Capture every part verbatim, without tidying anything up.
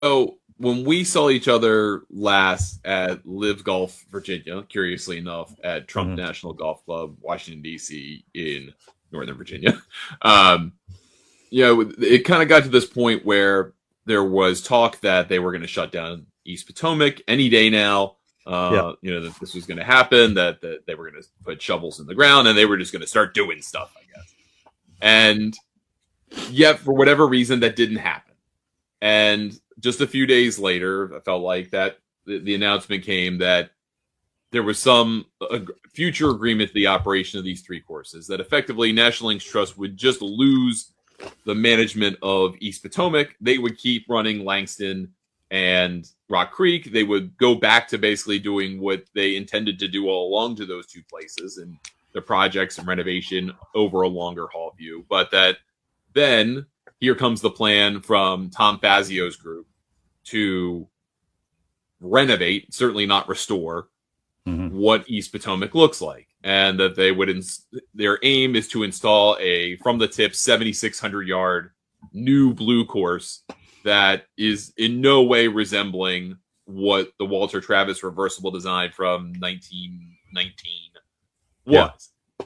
So when we saw each other last at Live Golf Virginia, curiously enough, at Trump Mhm. National Golf Club, Washington D C, in Northern Virginia, um, you know, it kind of got to this point where there was talk that they were going to shut down East Potomac any day now. Yep. Uh, you know, that this was going to happen, that, that they were going to put shovels in the ground, and they were just going to start doing stuff, I guess. And yet, for whatever reason, that didn't happen. And just a few days later, I felt like that the, the announcement came that there was some uh, future agreement to the operation of these three courses, that effectively National Links Trust would just lose the management of East Potomac. They would keep running Langston and Rock Creek. They would go back to basically doing what they intended to do all along to those two places and the projects and renovation over a longer haul view. But that then here comes the plan from Tom Fazio's group to renovate, certainly not restore, mm-hmm. what East Potomac looks like. And that they would, ins- their aim is to install a from the tip seventy-six hundred yard new blue course that is in no way resembling what the Walter Travis reversible design from nineteen nineteen was. Yeah.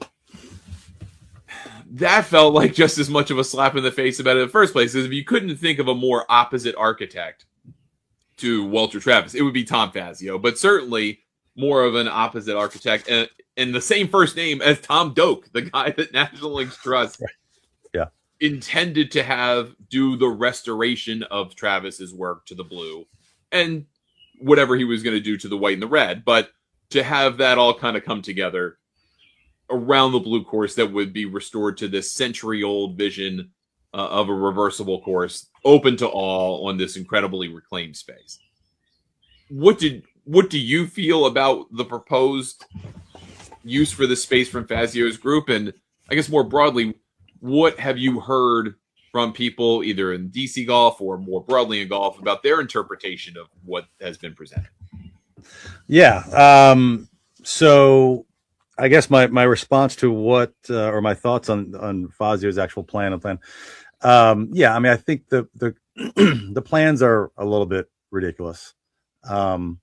That felt like just as much of a slap in the face about it in the first place, as if you couldn't think of a more opposite architect to Walter Travis, it would be Tom Fazio, but certainly more of an opposite architect and, and the same first name as Tom Doak, the guy that National Links Trust yeah. intended to have do the restoration of Travis's work to the blue and whatever he was going to do to the white and the red. But to have that all kind of come together around the blue course that would be restored to this century-old vision uh, of a reversible course, open to all on this incredibly reclaimed space. What did what do you feel about the proposed use for this space from Fazio's group? And I guess more broadly, what have you heard from people either in D C golf or more broadly in golf about their interpretation of what has been presented? Yeah. Um, so I guess my, my response to what, uh, or my thoughts on, on Fazio's actual plan and plan. Um, yeah, I mean, I think the, the, the plans are a little bit ridiculous. Um,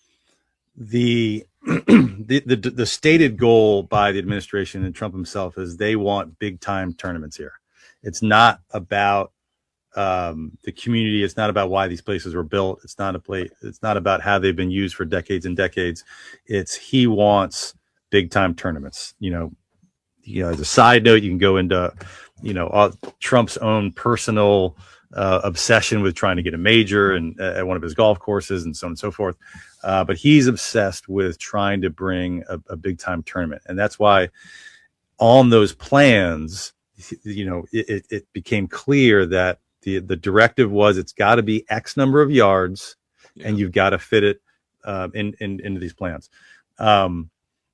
the, the, the, the stated goal by the administration and Trump himself is they want big time tournaments here. It's not about, um, the community. It's not about why these places were built. It's not a place. It's not about how they've been used for decades and decades. It's he wants big time tournaments. You know, you know, as a side note, you can go into, you know, uh, Trump's own personal uh, obsession with trying to get a major and uh, at one of his golf courses and so on and so forth. Uh, but he's obsessed with trying to bring a, a big time tournament. And that's why on those plans, you know, it, it became clear that the, the directive was it's got to be X number of yards yeah. and you've got to fit it uh, in, in, into these plans. Um,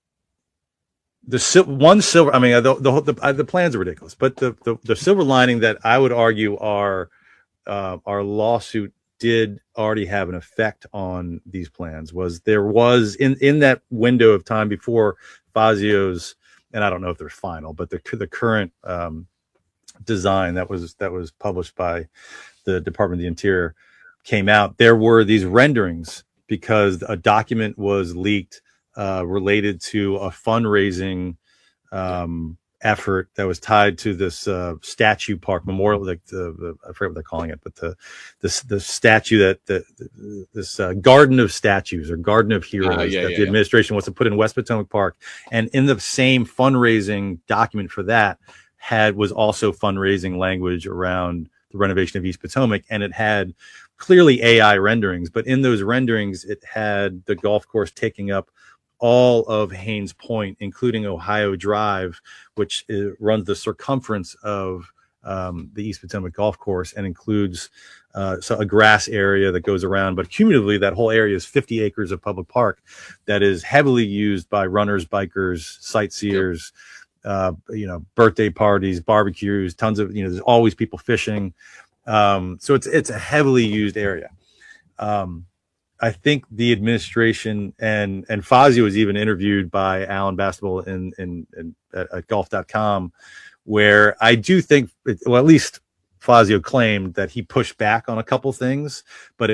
The one silver, I mean, the the, the, the plans are ridiculous, but the, the, the silver lining that I would argue our, uh, our lawsuit did already have an effect on these plans was there was in, in that window of time before Fazio's, and I don't know if they're final, but the, the current, um, design that was, that was published by the Department of the Interior came out. There were these renderings because a document was leaked Uh, related to a fundraising um, effort that was tied to this uh, statue park memorial, like the, the I forget what they're calling it, but the the, the statue that the, the, this uh, garden of statues or garden of heroes uh, yeah, that yeah, the administration yeah. wants to put in West Potomac Park, and in the same fundraising document for that had was also fundraising language around the renovation of East Potomac, and it had clearly A I renderings, but in those renderings it had the golf course taking up all of Haynes Point, including Ohio Drive, which is, runs the circumference of um, the East Potomac Golf Course and includes uh, so a grass area that goes around. But cumulatively, that whole area is fifty acres of public park that is heavily used by runners, bikers, sightseers, yep. uh, you know, birthday parties, barbecues, tons of, you know, there's always people fishing. Um, so it's it's a heavily used area. Um, I think the administration and, and Fazio was even interviewed by Alan Bastable in, in, in at, at golf dot com, where I do think, it, well, at least Fazio claimed that he pushed back on a couple things, but